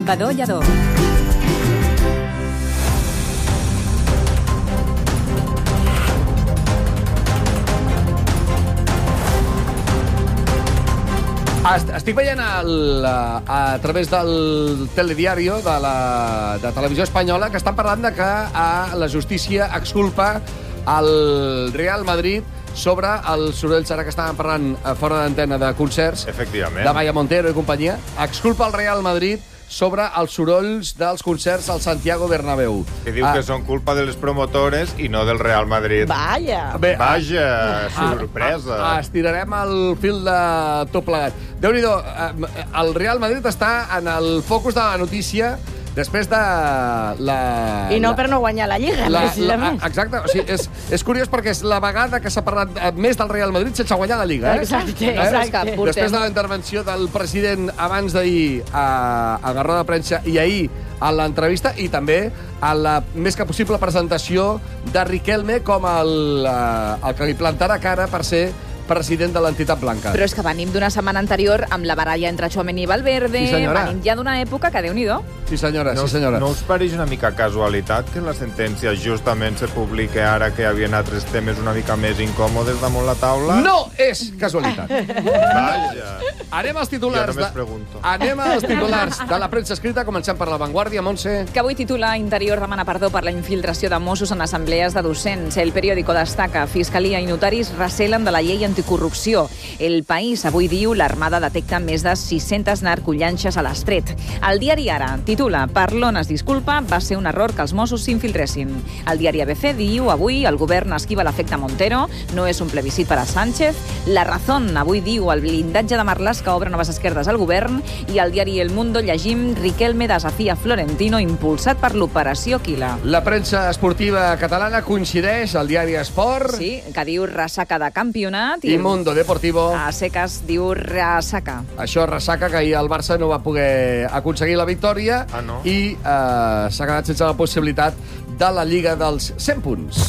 Badó Lledó. Estic veient a través del telediario de Televisió Espanyola que estan parlant de que la justícia exculpa el Real Madrid sobre els sorolls, ara que estàvem parlant fora d'antena de concerts, efectivament, de Maya Montero i companyia. Exculpa el Real Madrid sobre els sorolls dels concerts al Santiago Bernabéu. Que diu que són culpa de les promotores i no del Real Madrid. Vaja! Vaja, sorpresa! Estirarem el fil de tot plegat. Déu-n'hi-do, el Real Madrid està en el focus de la notícia després de I no per no guanyar la Lliga, precisament. Exacte, o sigui, és curiós perquè és la vegada que s'ha parlat més del Real Madrid sense guanyar la Lliga. Exacte. Després de la intervenció del president abans d'ahir a la roda de premsa i ahir a l'entrevista i també a la més que possible presentació de Riquelme com el que li plantarà cara per ser president de l'entitat blanca. Però és que venim d'una setmana anterior amb la baralla entre Tchouaméni i Valverde, venim ja d'una època que Déu-n'hi-do. Sí, senyora, sí, senyora. No us pareix una mica casualitat que la sentència justament se publiqui ara que hi havia altres temes una mica més incòmodes damunt la taula? No és casualitat. Vaja. Anem als titulars. Jo només pregunto. Anem als titulars de la premsa escrita. Comencem per La Vanguardia, Montse. Que avui titula Interior demana perdó per la infiltració de Mossos en assemblees de docents. El periòdico destaca Fiscalia i notaris recelen de la llei anticorrupció. El País avui diu l'Armada detecta més de 600 narcollanxes a l'Estret. El diari Ara titula Parlon es disculpa, va ser un error que els Mossos s'infiltressin. El diari ABC diu avui el govern esquiva l'efecte Montero, no és un plebiscit per a Sánchez. La Razón avui diu el blindatge de Marlaska obre noves esquerdes al govern i al diari El Mundo llegim Riquelme desafia Florentino impulsat per l'operació Quila. La premsa esportiva catalana coincideix al diari Esport. Sí, que diu ressaca de campionat. I Mundo Deportivo. A seques diu ressaca. Això ressaca que ahir el Barça no va poder aconseguir la victòria i s'ha quedat sense la possibilitat de la Lliga dels 100 punts.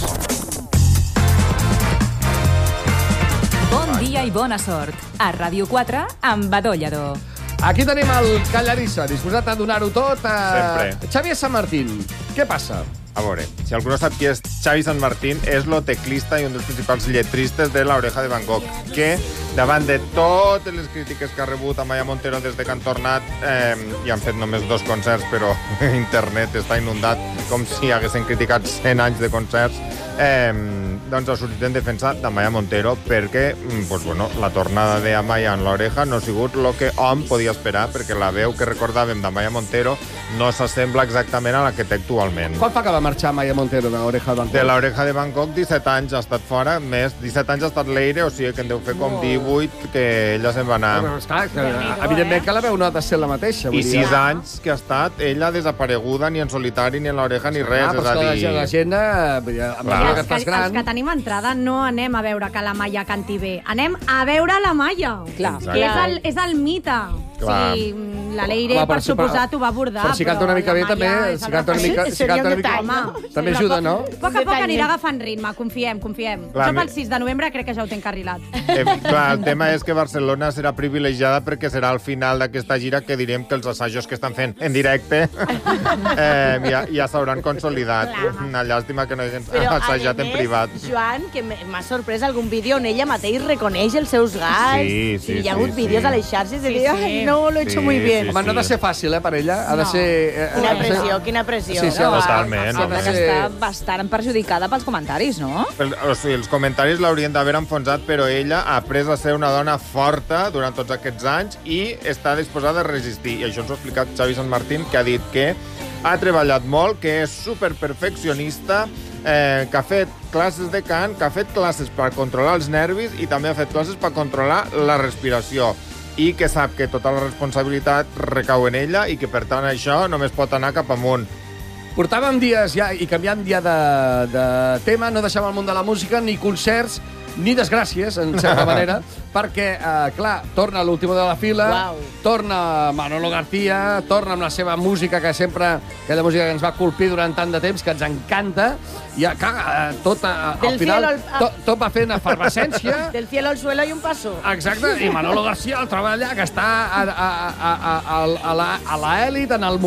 Bon dia i bona sort. A Ràdio 4 amb Badó Lledó. Aquí tenim el Callarissa, disposat a donar-ho tot. Sempre. Xavier San Martín, què passa? A veure, si algú no sap qui és Xavi San Martín, és el teclista i un dels principals lletristes de l'Oreja de Van Gogh, que davant de totes les crítiques que ha rebut a Maya Montero des de que han tornat, i han fet només 2 concerts, però internet està inundat com si haguessin criticat 100 anys de concerts, doncs ha sortit en defensa de Maya Montero perquè la tornada de Maya en l'Oreja no ha sigut el que hom podia esperar, perquè la veu que recordàvem de Maya Montero no s'assembla exactament a la que té actualment. Quan fa que va marxar Maya Montero de l'Oreja de Van Gogh? De l'Oreja de Van Gogh 17 anys ha estat fora, més 17 anys ha estat l'Eire, o sigui que en deu fer com 18 que ella se'n va anar. Evidentment que la veu no ha de ser la mateixa. I 6 anys que ha estat ella desapareguda, ni en solitari, ni en l'Oreja, ni res. És a dir... La gent, que estàs gran... Els que tenim entrada no anem a veure que la Maya canti bé, anem a veure la Maya. Clar. Que és el mite. Clar. Sí, la Leire, per suposat, ho va abordar. Però si canta una mica bé, també... Si canta una mica... També ajuda, no? A poc a poc anirà agafant ritme, confiem. Jo pel 6 de novembre crec que ja ho té encarrilat. Clar, el tema és que Barcelona serà privilegiada perquè serà al final d'aquesta gira que direm que els assajos que estan fent en directe ja s'hauran consolidat. Una llàstima que no hagin assajat en privat. Joan, que m'ha sorprès algun vídeo on ella mateix reconeix els seus gags. Sí, hi ha hagut vídeos a les xarxes de dir, no, lo he hecho muy bien. Home, no ha de ser fàcil, per ella. Ha de ser... Quina pressió. Sí, totalment. Sembla que està bastant perjudicada pels comentaris, no? O sigui, els comentaris l'haurien d'haver enfonsat, però ella ha après a ser una dona forta durant tots aquests anys i està disposada a resistir. I això ens ho ha explicat Xavi San Martín, que ha dit que ha treballat molt, que és superperfeccionista, que ha fet classes de cant, que ha fet classes per controlar els nervis i també ha fet classes per controlar la respiració i que sap que tota la responsabilitat recau en ella i que, per tant, això només pot anar cap amunt. Portàvem dies ja, i canviant ja de tema, no deixàvem el món de la música, ni concerts, ni desgràcies, en certa manera, perquè, clar, torna l'últim de la fila, torna Manolo García, torna amb la seva música, que sempre, aquella música que ens va colpir durant tant de temps, que ens encanta, i tot, al final, tot va fent efervescència. Del cielo al suelo y un paso. Exacte, i Manolo García el treballa, que està a l'elit, en el